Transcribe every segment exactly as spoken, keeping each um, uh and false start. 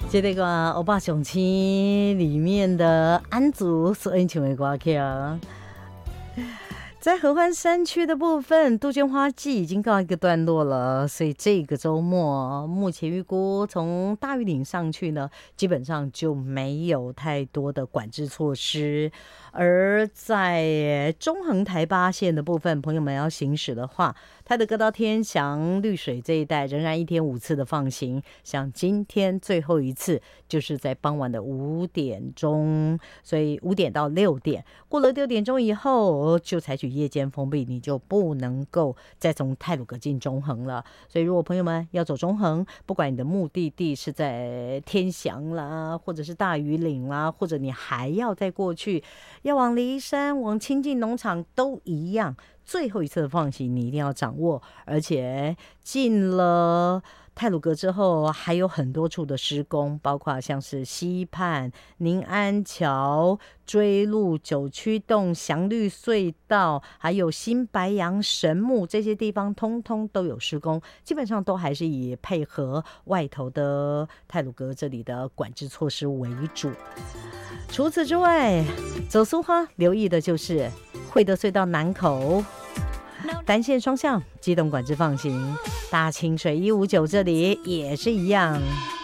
这个歌欧巴雄妻里面的安祖所演唱的歌曲啊。在合欢山区的部分，杜鹃花季已经告一个段落了，所以这个周末目前预估从大屿岭上去呢，基本上就没有太多的管制措施。而在中横台八线的部分，朋友们要行驶的话，泰德哥到天祥、绿水这一带仍然一天五次的放行，像今天最后一次就是在傍晚的五点钟，所以五点到六点，过了六点钟以后就采取夜间封闭，你就不能够再从太鲁阁进中横了。所以如果朋友们要走中横，不管你的目的地是在天祥啦，或者是大屿岭啦，或者你还要再过去要往梨山、往清境农场都一样，最后一次的放行你一定要掌握。而且进了太鲁阁之后还有很多处的施工，包括像是溪畔、宁安桥、追路、九曲洞、祥绿隧道，还有新白杨神木，这些地方通通都有施工，基本上都还是以配合外头的太鲁阁这里的管制措施为主。除此之外，走苏花留意的就是惠德隧道南口单线双向机动管制放行，大清水一五九这里也是一样。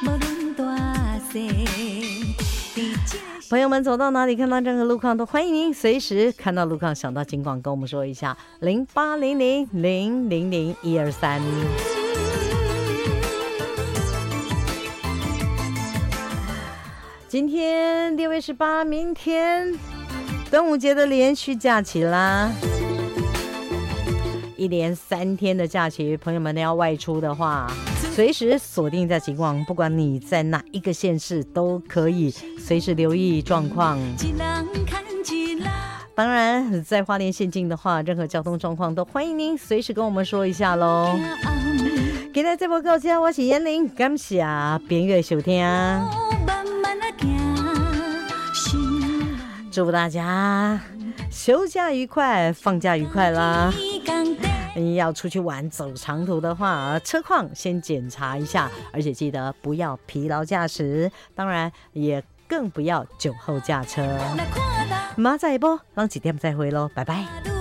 朋友们走到哪里看到任何路况，都欢迎您随时看到路况想到警广跟我们说一下，零八零零零零零一二三。今天六月十八，明天端午节的连续假期啦，一连三天的假期，朋友们要外出的话，随时锁定在警广，不管你在哪一个县市，都可以随时留意状况。当然，在花莲县境的话，任何交通状况都欢迎您随时跟我们说一下咯。今天这波告知，我是燕玲，感谢朋友收听。祝福大家休假愉快，放假愉快啦！你要出去玩走长途的话，车况先检查一下，而且记得不要疲劳驾驶，当然也更不要酒后驾车。马仔一波，让几点再会咯，拜拜。